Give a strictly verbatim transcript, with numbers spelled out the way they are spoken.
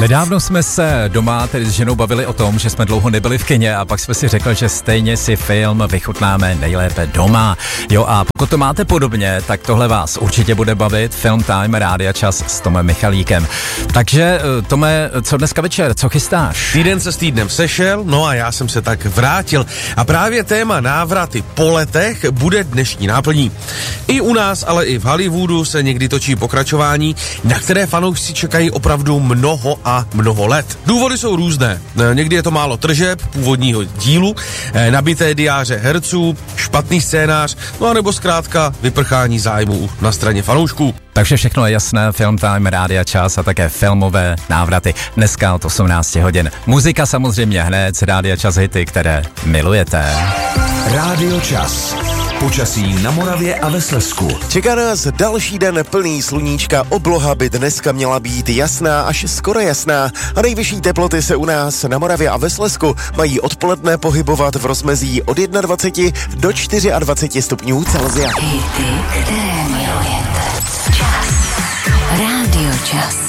Nedávno jsme se doma tedy s ženou bavili o tom, že jsme dlouho nebyli v kině a pak jsme si řekli, že stejně si film vychutnáme nejlépe doma. Jo, a pokud to máte podobně, tak tohle vás určitě bude bavit. Film Time, Rádia Čas s Tomem Michalíkem. Takže, Tome, co dneska večer, co chystáš? Týden se s týdnem sešel, no a já jsem se tak vrátil. A právě téma návraty po letech bude dnešní náplní. I u nás, ale i v Hollywoodu se někdy točí pokračování, na které fanoušci čekají opravdu mnoho a mnoho let. Důvody jsou různé. Někdy je to málo tržeb původního dílu, nabité diáře herců, špatný scénář, no a nebo zkrátka vyprchání zájmu na straně fanoušků. Takže všechno je jasné, Film Time, Rádia Čas a také filmové návraty. Dneska od osmnáct hodin. Muzika samozřejmě hned z Rádia Čas hity, které milujete. Rádio Čas. Počasí na Moravě a ve Slezsku. Čeká nás další den plný sluníčka, obloha by dneska měla být jasná až skoro jasná a nejvyšší teploty se u nás na Moravě a ve Slezsku mají odpoledne pohybovat v rozmezí od dvacet jedna do dvacet čtyři stupňů Celsia. Hity, které milujete. Čas. Rádio Čas.